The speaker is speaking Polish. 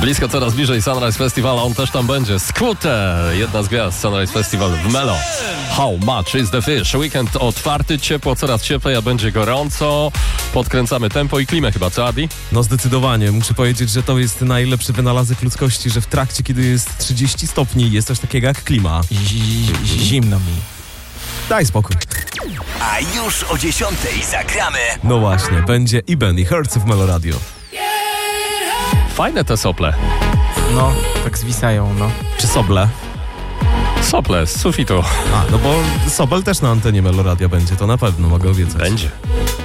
Blisko coraz bliżej Sunrise Festival, on też tam będzie. Scooter, jedna z gwiazd Sunrise Festival w Melo. How much is the fish? Weekend otwarty, ciepło, coraz cieplej, a będzie gorąco. Podkręcamy tempo i klimę chyba, co Adi? No zdecydowanie. Muszę powiedzieć, że to jest najlepszy wynalazek ludzkości, że w trakcie, kiedy jest 30 stopni, jest coś takiego jak klima. Zimno mi. Daj spokój. A już o 10:00 zagramy. No właśnie, będzie Iben i Hertz w Melo Radio. Fajne te sople. No, tak zwisają, no. Czy Soble? Sople z sufitu. No bo Sobel też na antenie Melo Radia będzie, to na pewno mogę obiecać. Będzie.